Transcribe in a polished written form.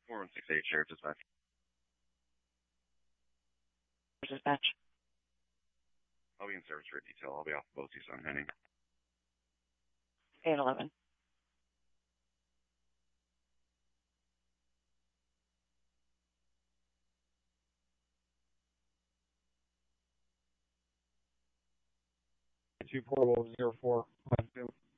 4168 Sheriff Dispatch. Dispatch. I'll be in service for a detail. I'll be off the boat Tucson heading. 811. Two portable 04.